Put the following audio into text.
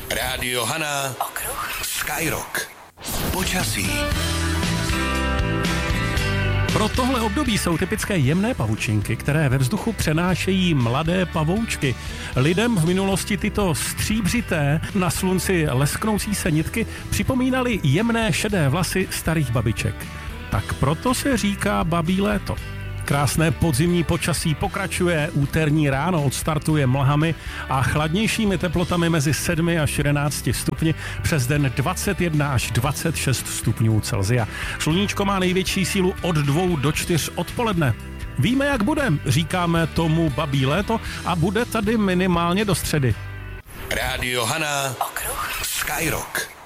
Rádio Hana. Okruh. Skyrock. Počasí. Pro tohle období jsou typické jemné pavučinky, které ve vzduchu přenášejí mladé pavoučky. Lidem v minulosti tyto stříbřité, na slunci lesknoucí se nitky připomínaly jemné šedé vlasy starých babiček. Tak proto se říká babí léto. Krásné podzimní počasí pokračuje, úterní ráno odstartuje mlhami a chladnějšími teplotami mezi 7 až 11 stupni, přes den 21 až 26 stupňů Celsia. Sluníčko má největší sílu od 2 do 4 odpoledne. Víme, jak bude, říkáme tomu babí léto a bude tady minimálně do středy. Rádio Hana. Okruh. Skyrock.